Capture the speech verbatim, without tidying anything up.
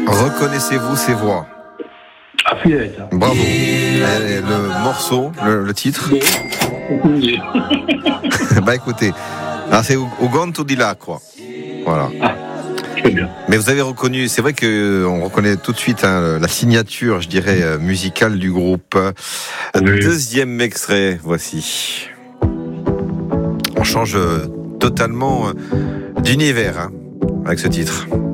Reconnaissez-vous ces voix? Ah, Fillette. Bravo. Et le morceau, le, le titre? Bah écoutez, alors c'est Ugonto di l'acqua. Voilà. Ah, très bien. Mais vous avez reconnu, c'est vrai qu'on reconnaît tout de suite hein, la signature, je dirais, musicale du groupe. Oui. Deuxième extrait, voici. On change totalement d'univers hein, avec ce titre.